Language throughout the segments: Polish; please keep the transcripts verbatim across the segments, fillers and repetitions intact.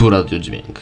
Tu Radio Dźwięk.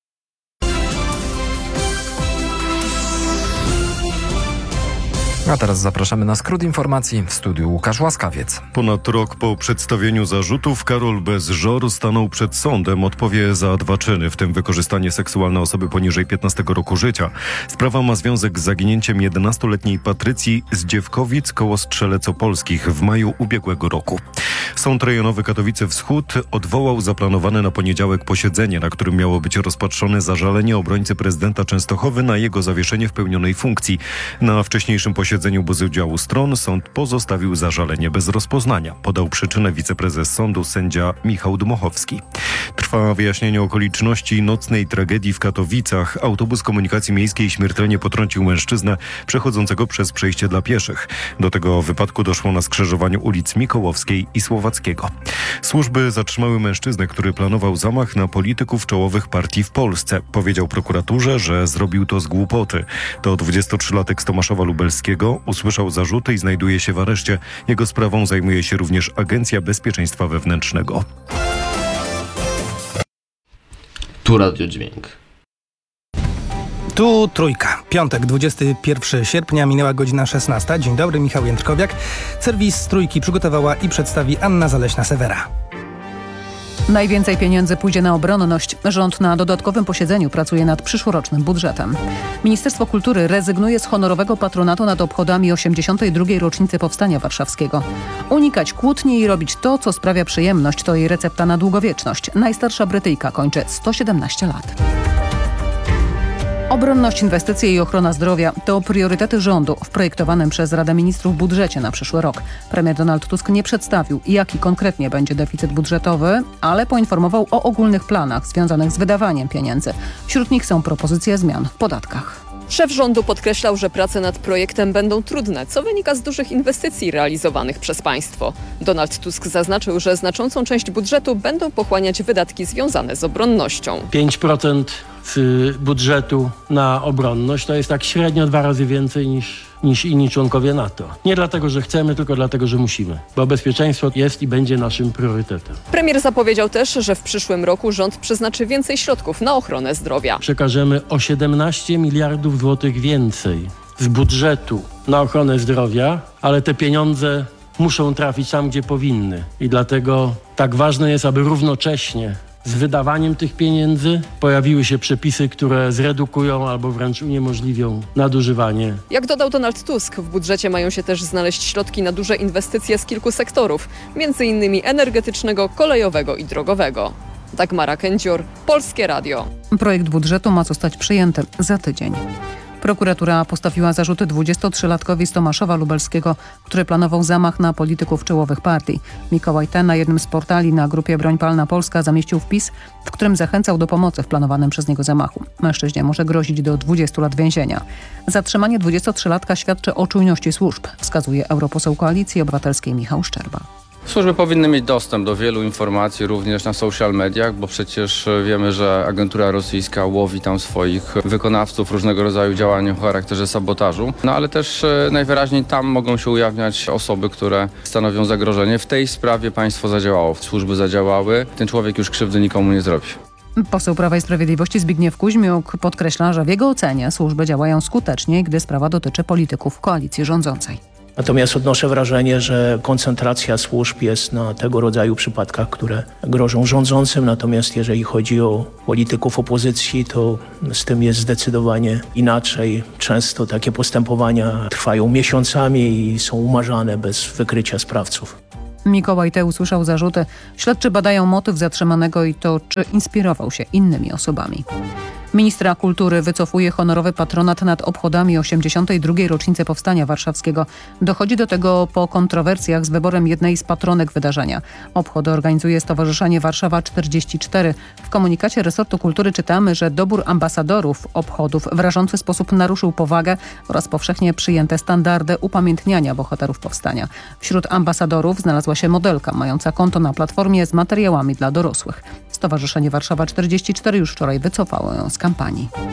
A teraz zapraszamy na skrót informacji. W studiu Łukasz Łaskawiec. Ponad rok po przedstawieniu zarzutów Karol Bez-Żor stanął przed sądem. Odpowie za dwa czyny, w tym wykorzystanie seksualne osoby poniżej piętnastego roku życia. Sprawa ma związek z zaginięciem jedenastoletniej Patrycji z Dziewkowic koło Strzelec Opolskich w maju ubiegłego roku. Sąd Rejonowy Katowice Wschód odwołał zaplanowane na poniedziałek posiedzenie, na którym miało być rozpatrzone zażalenie obrońcy prezydenta Częstochowy na jego zawieszenie w pełnionej funkcji. Na wcześniejszym posiedzeniu posiedzeniu bez udziału stron sąd pozostawił zażalenie bez rozpoznania. Podał przyczynę wiceprezes sądu sędzia Michał Dmochowski. Trwa wyjaśnienie okoliczności nocnej tragedii w Katowicach. Autobus komunikacji miejskiej śmiertelnie potrącił mężczyznę przechodzącego przez przejście dla pieszych. Do tego wypadku doszło na skrzyżowaniu ulic Mikołowskiej i Słowackiego. Służby zatrzymały mężczyznę, który planował zamach na polityków czołowych partii w Polsce. Powiedział prokuraturze, że zrobił to z głupoty. To dwudziestotrzylatek z Tomaszowa Lubelskiego. Usłyszał zarzuty i znajduje się w areszcie. Jego sprawą zajmuje się również Agencja Bezpieczeństwa Wewnętrznego. Tu Radio Dźwięk. Tu Trójka. Piątek, dwudziestego pierwszego sierpnia, minęła godzina szesnasta. Dzień dobry, Michał Jędrkowiak. Serwis Trójki przygotowała i przedstawi Anna Zaleśna-Sewera. Najwięcej pieniędzy pójdzie na obronność. Rząd na dodatkowym posiedzeniu pracuje nad przyszłorocznym budżetem. Ministerstwo Kultury rezygnuje z honorowego patronatu nad obchodami osiemdziesiątej drugiej rocznicy Powstania Warszawskiego. Unikać kłótni i robić to, co sprawia przyjemność, to jej recepta na długowieczność. Najstarsza Brytyjka kończy sto siedemnaście lat. Obronność, inwestycje i ochrona zdrowia to priorytety rządu w projektowanym przez Radę Ministrów budżecie na przyszły rok. Premier Donald Tusk nie przedstawił, jaki konkretnie będzie deficyt budżetowy, ale poinformował o ogólnych planach związanych z wydawaniem pieniędzy. Wśród nich są propozycje zmian w podatkach. Szef rządu podkreślał, że prace nad projektem będą trudne, co wynika z dużych inwestycji realizowanych przez państwo. Donald Tusk zaznaczył, że znaczącą część budżetu będą pochłaniać wydatki związane z obronnością. pięć procent z budżetu na obronność to jest tak średnio dwa razy więcej niż, niż inni członkowie NATO. Nie dlatego, że chcemy, tylko dlatego, że musimy, bo bezpieczeństwo jest i będzie naszym priorytetem. Premier zapowiedział też, że w przyszłym roku rząd przeznaczy więcej środków na ochronę zdrowia. Przekażemy o siedemnaście miliardów złotych więcej z budżetu na ochronę zdrowia, ale te pieniądze muszą trafić tam, gdzie powinny. I dlatego tak ważne jest, aby równocześnie z wydawaniem tych pieniędzy pojawiły się przepisy, które zredukują albo wręcz uniemożliwią nadużywanie. Jak dodał Donald Tusk, w budżecie mają się też znaleźć środki na duże inwestycje z kilku sektorów, między innymi energetycznego, kolejowego i drogowego. Dagmara Kędzior, Polskie Radio. Projekt budżetu ma zostać przyjęty za tydzień. Prokuratura postawiła zarzuty dwudziestotrzylatkowi z Tomaszowa Lubelskiego, który planował zamach na polityków czołowych partii. Mikołaj T. na jednym z portali na grupie Broń Palna Polska zamieścił wpis, w którym zachęcał do pomocy w planowanym przez niego zamachu. Mężczyźnie może grozić do dwudziestu lat więzienia. Zatrzymanie dwudziestotrzylatka świadczy o czujności służb, wskazuje europoseł Koalicji Obywatelskiej Michał Szczerba. Służby powinny mieć dostęp do wielu informacji również na social mediach, bo przecież wiemy, że agentura rosyjska łowi tam swoich wykonawców różnego rodzaju działań o charakterze sabotażu. No ale też najwyraźniej tam mogą się ujawniać osoby, które stanowią zagrożenie. W tej sprawie państwo zadziałało, służby zadziałały. Ten człowiek już krzywdy nikomu nie zrobi. Poseł Prawa i Sprawiedliwości Zbigniew Kuźmiuk podkreśla, że w jego ocenie służby działają skutecznie, gdy sprawa dotyczy polityków koalicji rządzącej. Natomiast odnoszę wrażenie, że koncentracja służb jest na tego rodzaju przypadkach, które grożą rządzącym. Natomiast jeżeli chodzi o polityków opozycji, to z tym jest zdecydowanie inaczej. Często takie postępowania trwają miesiącami i są umarzane bez wykrycia sprawców. Mikołaj T. usłyszał zarzuty. Śledczy badają motyw zatrzymanego i to, czy inspirował się innymi osobami. Ministra kultury wycofuje honorowy patronat nad obchodami osiemdziesiątej drugiej rocznicy Powstania Warszawskiego. Dochodzi do tego po kontrowersjach z wyborem jednej z patronek wydarzenia. Obchody organizuje Stowarzyszenie Warszawa czterdzieści cztery. W komunikacie resortu kultury czytamy, że dobór ambasadorów obchodów w rażący sposób naruszył powagę oraz powszechnie przyjęte standardy upamiętniania bohaterów Powstania. Wśród ambasadorów znalazła się modelka mająca konto na platformie z materiałami dla dorosłych. Stowarzyszenie Warszawa czterdzieści cztery już wczoraj wycofało ją z kampanii.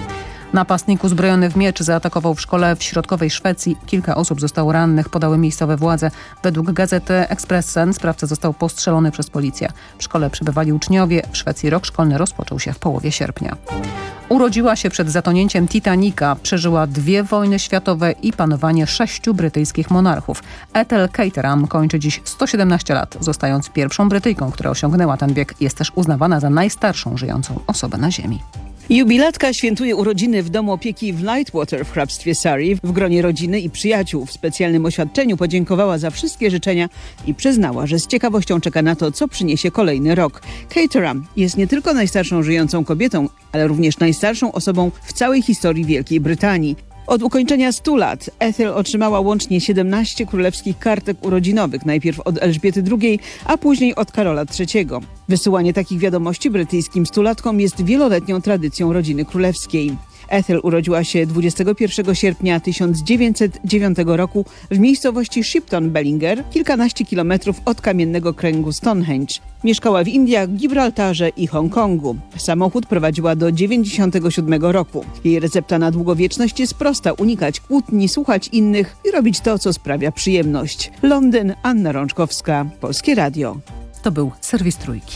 Napastnik uzbrojony w miecz zaatakował w szkole w środkowej Szwecji. Kilka osób zostało rannych, podały miejscowe władze. Według gazety Expressen sprawca został postrzelony przez policję. W szkole przebywali uczniowie. W Szwecji rok szkolny rozpoczął się w połowie sierpnia. Urodziła się przed zatonięciem Titanica, przeżyła dwie wojny światowe i panowanie sześciu brytyjskich monarchów. Ethel Caterham kończy dziś sto siedemnaście lat. Zostając pierwszą Brytyjką, która osiągnęła ten wiek, jest też uznawana za najstarszą żyjącą osobę na Ziemi. Jubilatka świętuje urodziny w domu opieki w Lightwater w hrabstwie Surrey w gronie rodziny i przyjaciół. W specjalnym oświadczeniu podziękowała za wszystkie życzenia i przyznała, że z ciekawością czeka na to, co przyniesie kolejny rok. Caterham jest nie tylko najstarszą żyjącą kobietą, ale również najstarszą osobą w całej historii Wielkiej Brytanii. Od ukończenia stu lat Ethel otrzymała łącznie siedemnaście królewskich kartek urodzinowych, najpierw od Elżbiety drugiej, a później od Karola trzeciego. Wysyłanie takich wiadomości brytyjskim stulatkom jest wieloletnią tradycją rodziny królewskiej. Ethel urodziła się dwudziestego pierwszego sierpnia tysiąc dziewięćset dziewiątego roku w miejscowości Shipton Bellinger, kilkanaście kilometrów od kamiennego kręgu Stonehenge. Mieszkała w Indiach, Gibraltarze i Hongkongu. Samochód prowadziła do dziewięćdziesiątego siódmego roku. Jej recepta na długowieczność jest prosta: unikać kłótni, słuchać innych i robić to, co sprawia przyjemność. Londyn, Anna Rączkowska, Polskie Radio. To był serwis Trójki.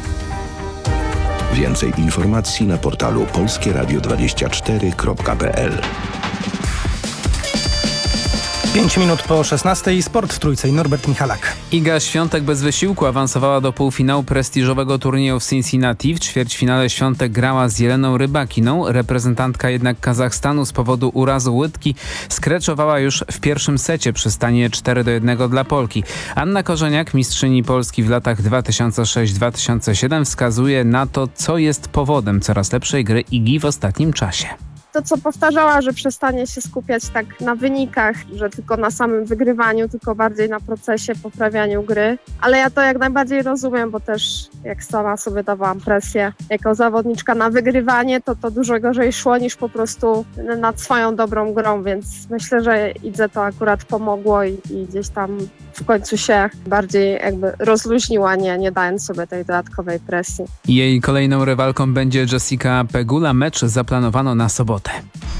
Więcej informacji na portalu polskie radio dwadzieścia cztery kropka p l. Pięć minut po szesnastej. Sport w Trójce i Norbert Michalak. Iga Świątek bez wysiłku awansowała do półfinału prestiżowego turnieju w Cincinnati. W ćwierćfinale Świątek grała z Jeleną Rybakiną. Reprezentantka jednak Kazachstanu z powodu urazu łydki skreczowała już w pierwszym secie przy stanie cztery do jednego dla Polki. Anna Korzeniak, mistrzyni Polski w latach dwa tysiące sześć dwa tysiące siedem, wskazuje na to, co jest powodem coraz lepszej gry Igi w ostatnim czasie. To, co powtarzała, że przestanie się skupiać tak na wynikach, że tylko na samym wygrywaniu, tylko bardziej na procesie, poprawianiu gry. Ale ja to jak najbardziej rozumiem, bo też jak sama sobie dawałam presję jako zawodniczka na wygrywanie, to to dużo gorzej szło niż po prostu nad swoją dobrą grą, więc myślę, że Idze to akurat pomogło i, i gdzieś tam w końcu się bardziej jakby rozluźniła, nie, nie dając sobie tej dodatkowej presji. Jej kolejną rywalką będzie Jessica Pegula. Mecz zaplanowano na sobotę.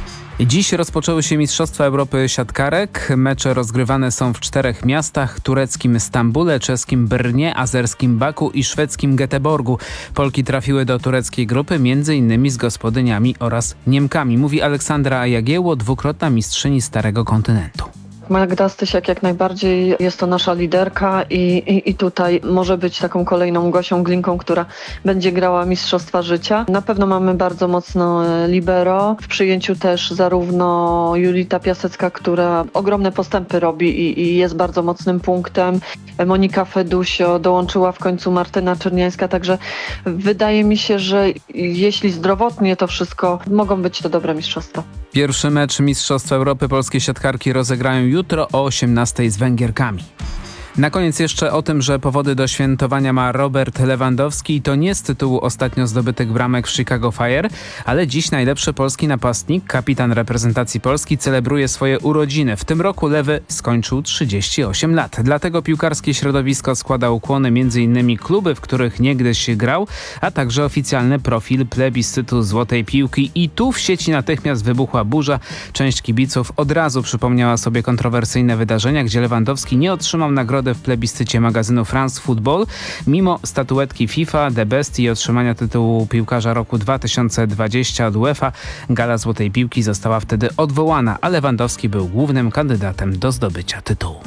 Dziś rozpoczęły się Mistrzostwa Europy siatkarek. Mecze rozgrywane są w czterech miastach: tureckim Stambule, czeskim Brnie, azerskim Baku i szwedzkim Göteborgu. Polki trafiły do tureckiej grupy między innymi z gospodyniami oraz Niemkami, mówi Aleksandra Jagiełło, dwukrotna mistrzyni Starego Kontynentu. Magda Stysiak jak najbardziej jest to nasza liderka i, i, i tutaj może być taką kolejną Gosią Glinką, która będzie grała Mistrzostwa Życia. Na pewno mamy bardzo mocno libero. W przyjęciu też zarówno Julita Piasecka, która ogromne postępy robi i, i jest bardzo mocnym punktem. Monika Fedusio, dołączyła w końcu Martyna Czerniańska, także wydaje mi się, że jeśli zdrowotnie to wszystko, mogą być to dobre mistrzostwa. Pierwszy mecz Mistrzostw Europy polskie siatkarki rozegrają jutro o osiemnastej z Węgierkami. Na koniec jeszcze o tym, że powody do świętowania ma Robert Lewandowski i to nie z tytułu ostatnio zdobytych bramek w Chicago Fire, ale dziś najlepszy polski napastnik, kapitan reprezentacji Polski, celebruje swoje urodziny. W tym roku Lewy skończył trzydzieści osiem lat. Dlatego piłkarskie środowisko składa ukłony m.in. kluby, w których niegdyś grał, a także oficjalny profil plebiscytu Złotej Piłki. I tu w sieci natychmiast wybuchła burza. Część kibiców od razu przypomniała sobie kontrowersyjne wydarzenia, gdzie Lewandowski nie otrzymał nagrody w plebiscycie magazynu France Football, mimo statuetki FIFA, The Best i otrzymania tytułu piłkarza roku dwa tysiące dwudziestego od UEFA. Gala Złotej Piłki została wtedy odwołana, a Lewandowski był głównym kandydatem do zdobycia tytułu.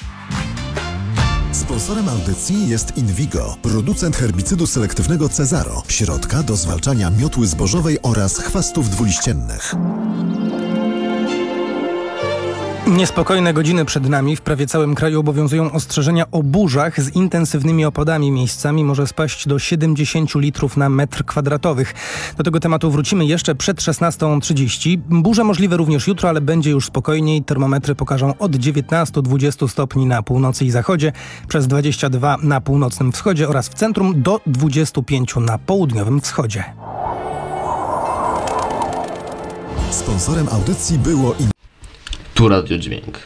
Sponsorem audycji jest Invigo, producent herbicydu selektywnego Cezaro, środka do zwalczania miotły zbożowej oraz chwastów dwuliściennych. Niespokojne godziny przed nami. W prawie całym kraju obowiązują ostrzeżenia o burzach z intensywnymi opadami. Miejscami może spaść do siedemdziesiąt litrów na metr kwadratowych. Do tego tematu wrócimy jeszcze przed szesnastą trzydzieści. Burze możliwe również jutro, ale będzie już spokojniej. Termometry pokażą od dziewiętnastu do dwudziestu stopni na północy i zachodzie, przez dwadzieścia dwa na północnym wschodzie oraz w centrum do dwudziestu pięciu na południowym wschodzie. Sponsorem audycji było in... Tu Radio Dźwięk.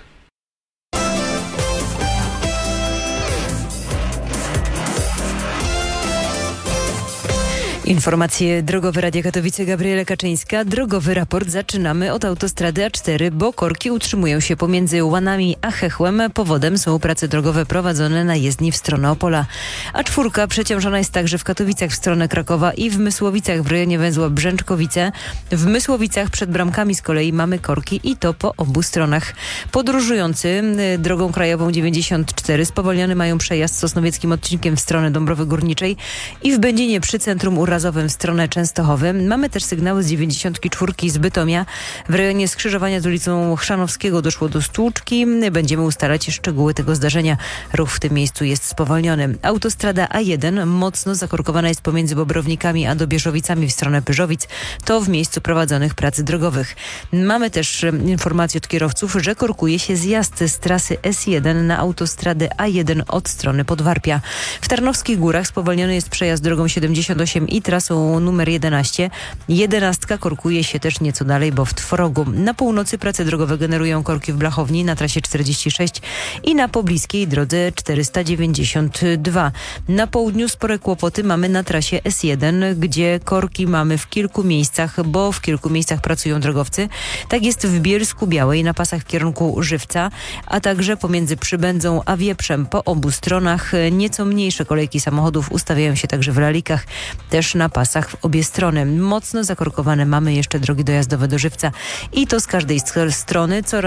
Informacje drogowe Radia Katowice, Gabriela Kaczyńska. Drogowy raport zaczynamy od autostrady A cztery, bo korki utrzymują się pomiędzy Łanami a Chechłem. Powodem są prace drogowe prowadzone na jezdni w stronę Opola. A czwórka przeciążona jest także w Katowicach w stronę Krakowa i w Mysłowicach w rejonie węzła Brzęczkowice. W Mysłowicach przed bramkami z kolei mamy korki i to po obu stronach. Podróżujący drogą krajową dziewięćdziesiąt cztery spowolniony mają przejazd sosnowieckim odcinkiem w stronę Dąbrowy Górniczej i w Będzinie przy centrum urazowym w stronę Częstochowy. Mamy też sygnały z dziewięćdziesiąt cztery z Bytomia. W rejonie skrzyżowania z ulicą Chrzanowskiego doszło do stłuczki. Będziemy ustalać szczegóły tego zdarzenia. Ruch w tym miejscu jest spowolniony. Autostrada A jeden mocno zakorkowana jest pomiędzy Bobrownikami a Dobieżowicami w stronę Pyrzowic. To w miejscu prowadzonych prac drogowych. Mamy też informację od kierowców, że korkuje się zjazd z trasy S jeden na autostradę A jeden od strony Podwarpia. W Tarnowskich Górach spowolniony jest przejazd drogą siedemdziesiąt osiem i trasą numer jedenaście. Jedenastka korkuje się też nieco dalej, bo w Tworogu. Na północy prace drogowe generują korki w Blachowni na trasie czterdzieści sześć i na pobliskiej drodze czterysta dziewięćdziesiąt dwa. Na południu spore kłopoty mamy na trasie S jeden, gdzie korki mamy w kilku miejscach, bo w kilku miejscach pracują drogowcy. Tak jest w Bielsku Białej na pasach w kierunku Żywca, a także pomiędzy Przybędzą a Wieprzem po obu stronach. Nieco mniejsze kolejki samochodów ustawiają się także w Lalikach, też na pasach w obie strony. Mocno zakorkowane mamy jeszcze drogi dojazdowe do Żywca i to z każdej strony. Coraz